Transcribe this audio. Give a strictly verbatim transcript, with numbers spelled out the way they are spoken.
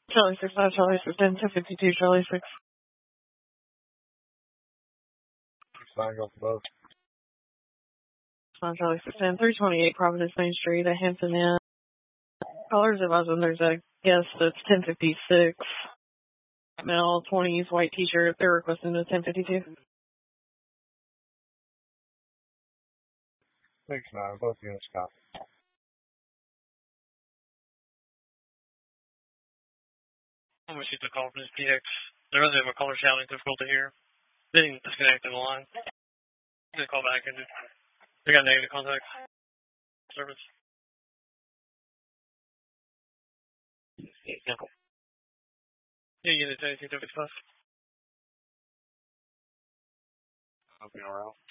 Charlie six five, Charlie six ten, ten fifty-two, Charlie six. Sign go for both. On Charlie six ten, three twenty-eight Providence Main Street at Hampton Inn. Callers advising there's a guest that's ten fifty-six. Male, twenties, white t-shirt. They're requesting a ten fifty-two. six nine, both units copy. I'm going to shoot the call from this P X. The resident of a caller shouting, difficult to hear. They didn't disconnect the line. Just call back and they got negative contact service. Yeah. Yeah, you get it to eighteen fifty-five. I'll be around.